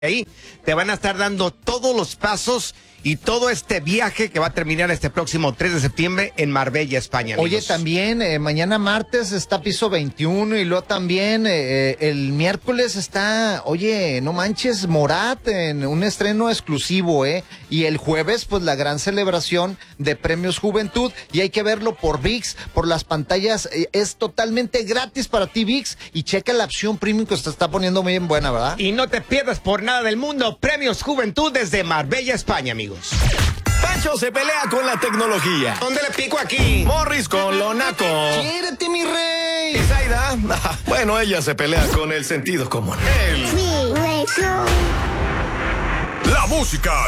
Ahí te van a estar dando todos los pasos y todo este viaje que va a terminar este próximo 3 de septiembre en Marbella, España, amigos. Oye, también mañana martes está Piso 21 y luego también el miércoles está, oye, no manches, Morat en un estreno exclusivo, y el jueves pues la gran celebración de Premios Juventud y hay que verlo por ViX, por las pantallas, es totalmente gratis para ti ViX y checa la opción premium que se está poniendo muy bien buena, ¿verdad? Y no te pierdas por nada del mundo Premios Juventud desde Marbella, España, amigos. Pancho se pelea con la tecnología. ¿Dónde le pico aquí? Morris con lo naco. ¡Quiérete, mi rey! Y Zaida, bueno, ella se pelea con el sentido común. La música